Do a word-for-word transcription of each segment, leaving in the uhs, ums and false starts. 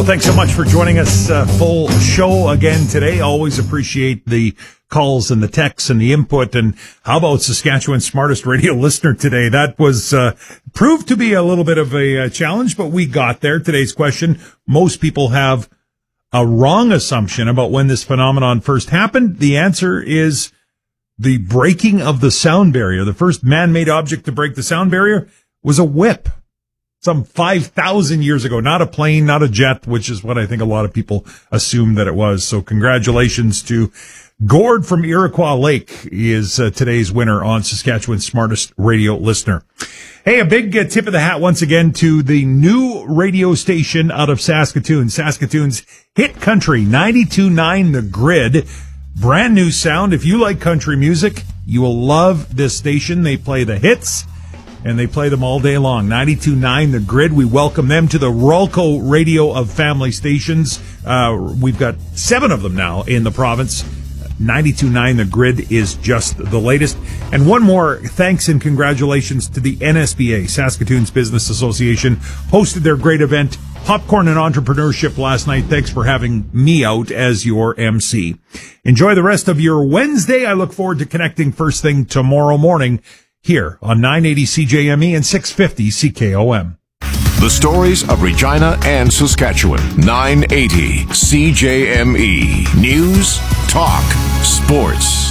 Well, thanks so much for joining us. Uh, full show again today. Always appreciate the calls and the texts and the input. And how about Saskatchewan's smartest radio listener today? That was uh, proved to be a little bit of a uh, challenge, but we got there. Today's question: most people have a wrong assumption about when this phenomenon first happened. The answer is the breaking of the sound barrier. The first man-made object to break the sound barrier was a whip. Some five thousand years ago, not a plane, not a jet, which is what I think a lot of people assumed that it was. So congratulations to Gord from Iroquois Lake. He is uh, today's winner on Saskatchewan's smartest radio listener. Hey, a big uh, tip of the hat once again to the new radio station out of Saskatoon, Saskatoon's hit country, ninety-two point nine The Grid. Brand new sound. If you like country music, you will love this station. They play the hits, and they play them all day long. ninety-two point nine The Grid. We welcome them to the Rolco Radio of family stations. Uh, we've got seven of them now in the province. ninety-two point nine The Grid is just the latest. And one more thanks and congratulations to the N S B A, Saskatoon's Business Association, hosted their great event, Popcorn and Entrepreneurship, last night. Thanks for having me out as your M C. Enjoy the rest of your Wednesday. I look forward to connecting first thing tomorrow morning here on nine eighty C J M E and six fifty C K O M. The stories of Regina and Saskatchewan. nine eighty C J M E. News, talk, sports.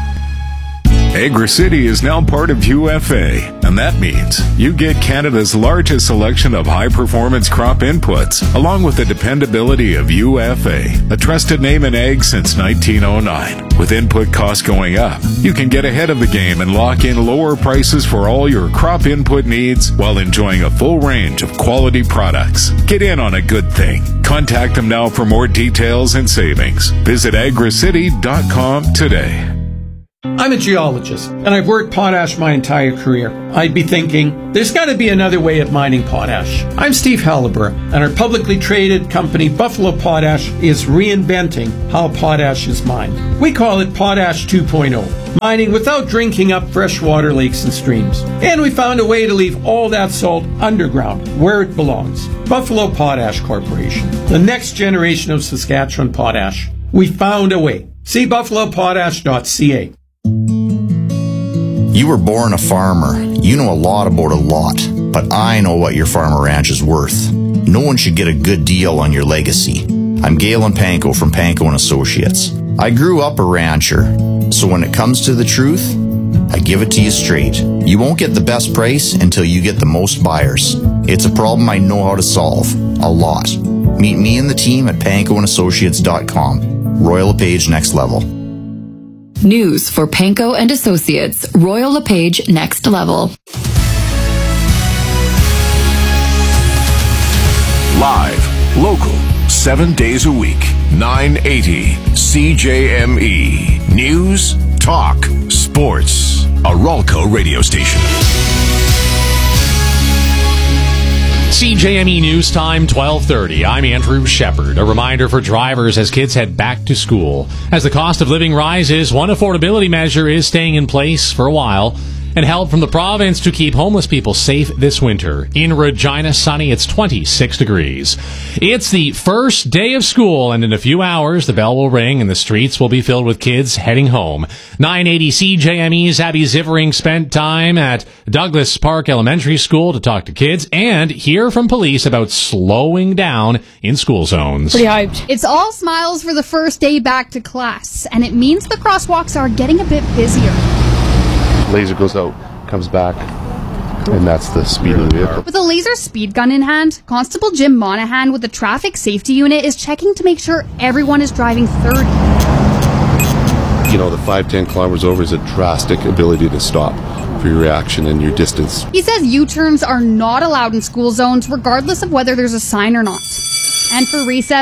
Agri-City is now part of U F A, and that means you get Canada's largest selection of high-performance crop inputs, along with the dependability of U F A, a trusted name in ag since nineteen oh nine. With input costs going up, you can get ahead of the game and lock in lower prices for all your crop input needs while enjoying a full range of quality products. Get in on a good thing. Contact them now for more details and savings. Visit agri city dot com today. I'm a geologist, and I've worked potash my entire career. I'd be thinking, there's got to be another way of mining potash. I'm Steve Halliburton, and our publicly traded company, Buffalo Potash, is reinventing how potash is mined. We call it Potash two point oh, mining without drinking up freshwater lakes and streams. And we found a way to leave all that salt underground, where it belongs. Buffalo Potash Corporation, the next generation of Saskatchewan potash. We found a way. See buffalo potash dot c a. You were born a farmer. You know a lot about a lot, but I know what your farm or ranch is worth. No one should get a good deal on your legacy. I'm Galen Panko from Panko and Associates. I grew up a rancher, so when it comes to the truth, I give it to you straight. You won't get the best price until you get the most buyers. It's a problem I know how to solve. A lot. Meet me and the team at panko and associates dot com. Royal LePage Next Level. News for Panko and Associates. Royal LePage Next Level. Live, local, seven days a week. nine eighty C J M E. News, talk, sports. A Rolco radio station. C J M E News Time, twelve thirty. I'm Andrew Shepard. A reminder for drivers as kids head back to school. As the cost of living rises, one affordability measure is staying in place for a while, and help from the province to keep homeless people safe this winter. In Regina, sunny, it's twenty-six degrees. It's the first day of school, and in a few hours, the bell will ring and the streets will be filled with kids heading home. nine eighty C J M E's Abby Zivering spent time at Douglas Park Elementary School to talk to kids and hear from police about slowing down in school zones. Pretty hyped. It's all smiles for the first day back to class, and it means the crosswalks are getting a bit busier. Laser goes out, comes back, and that's the speed of the vehicle. With a laser speed gun in hand, Constable Jim Monahan with the traffic safety unit is checking to make sure everyone is driving thirty. You know, the five, ten kilometers over is a drastic ability to stop for your reaction and your distance. He says U-turns are not allowed in school zones, regardless of whether there's a sign or not. And for recess,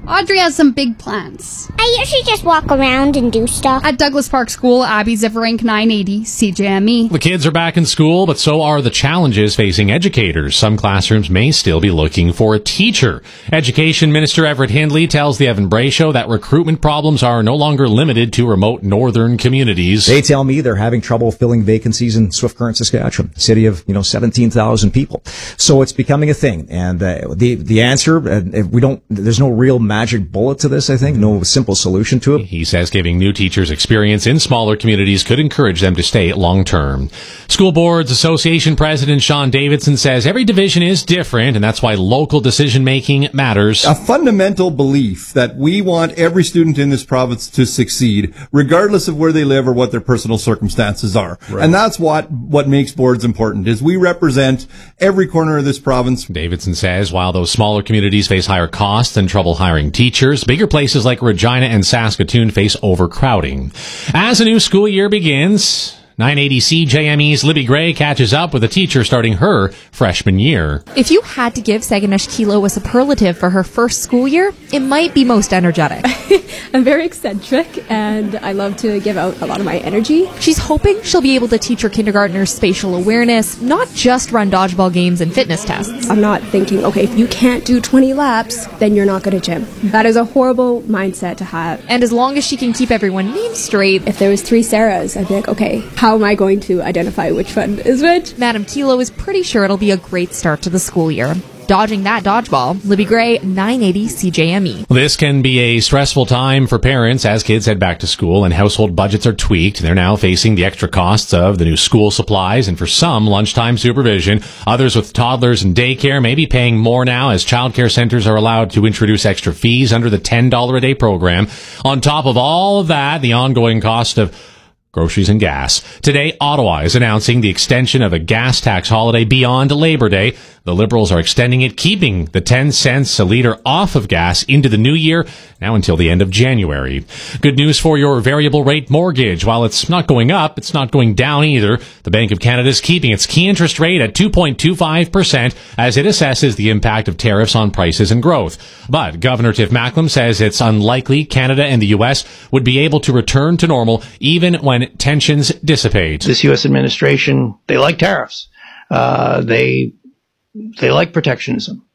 Audrey has some big plans. I usually just walk around and do stuff. At Douglas Park School, Abby Zivarenk, nine eighty C J M E. The kids are back in school, but so are the challenges facing educators. Some classrooms may still be looking for a teacher. Education Minister Everett Hindley tells the Evan Bray Show that recruitment problems are no longer limited to remote northern communities. They tell me they're having trouble filling vacancies in Swift Current, Saskatchewan, a city of, you know, seventeen thousand people. So it's becoming a thing. And uh, the the answer, uh, we don't, there's no real magic bullet to this, I think, no simple solution to it. He says giving new teachers experience in smaller communities could encourage them to stay long term. School Boards Association President Sean Davidson says every division is different, and that's why local decision making matters. A fundamental belief that we want every student in this province to succeed, regardless of where they live or what their personal circumstances are. Right. And that's what, what makes boards important, is we represent every corner of this province. Davidson says while those smaller communities face higher costs and trouble hiring teachers, bigger places like Regina and Saskatoon face overcrowding. As a new school year begins, nine eighty C J M E's Libby Gray catches up with a teacher starting her freshman year. If you had to give Saganash Kilo a superlative for her first school year, it might be most energetic. I'm very eccentric, and I love to give out a lot of my energy. She's hoping she'll be able to teach her kindergartners spatial awareness, not just run dodgeball games and fitness tests. I'm not thinking, okay, if you can't do twenty laps, then you're not going to gym. That is a horrible mindset to have. And as long as she can keep everyone named straight, if there was three Sarahs, I'd be like, okay, how am I going to identify which one is which? Madam Kilo is pretty sure it'll be a great start to the school year. Dodging that dodgeball, Libby Gray, nine eighty C J M E. This can be a stressful time for parents as kids head back to school and household budgets are tweaked. They're now facing the extra costs of the new school supplies and for some, lunchtime supervision. Others with toddlers and daycare may be paying more now as childcare centers are allowed to introduce extra fees under the ten dollars a day program. On top of all of that, the ongoing cost of groceries and gas. Today, Ottawa is announcing the extension of a gas tax holiday beyond Labor Day. The Liberals are extending it, keeping the ten cents a litre off of gas into the new year, now until the end of January. Good news for your variable rate mortgage. While it's not going up, it's not going down either. The Bank of Canada is keeping its key interest rate at two point two five percent as it assesses the impact of tariffs on prices and growth. But Governor Tiff Macklem says it's unlikely Canada and the U S would be able to return to normal even when tensions dissipate. This U S administration, they like tariffs. Uh, they they like protectionism.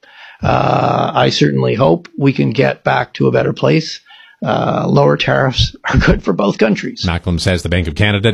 Uh, I certainly hope we can get back to a better place. Uh, lower tariffs are good for both countries. Macklem says the Bank of Canada